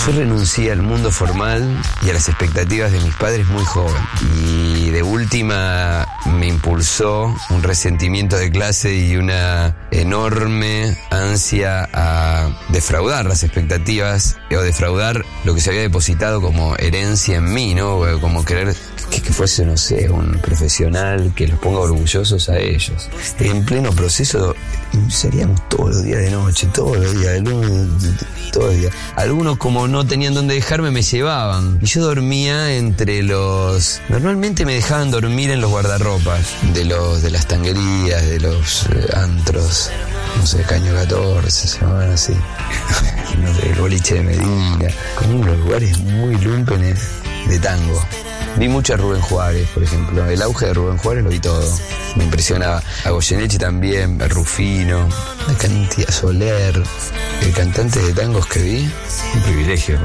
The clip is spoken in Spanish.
Yo renuncié al mundo formal y a las expectativas de mis padres muy joven. Y de última me impulsó un resentimiento de clase y una enorme ansia a defraudar las expectativas o defraudar lo que se había depositado como herencia en mí, ¿no? Como querer que fuese, no sé, un profesional que los ponga orgullosos a ellos. En pleno proceso salíamos todos los días de noche, todos los días, todos los días. Algunos, como no tenían dónde dejarme, me llevaban. Y yo dormía entre los... Normalmente me dejaban dormir en los guardarropas de las tanguerías, de los antros, no sé, Caño 14, se llamaban así. No sé, el boliche de Medina, como unos lugares muy lumpenes de tango. Vi mucho a Rubén Juárez, por ejemplo. El auge de Rubén Juárez lo vi todo. Me impresionaba. A Goyeneche también, a Rufino, la cantidad, Soler, el cantante de tangos que vi. Un privilegio.